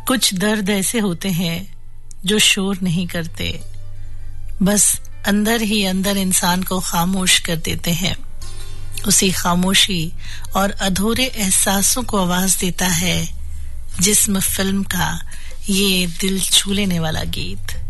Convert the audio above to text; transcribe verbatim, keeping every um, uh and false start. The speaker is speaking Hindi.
कुछ दर्द ऐसे होते हैं जो शोर नहीं करते, बस अंदर ही अंदर इंसान को खामोश कर देते हैं। उसी खामोशी और अधूरे एहसासों को आवाज देता है जिस्म फिल्म का ये दिल छू लेने वाला गीत।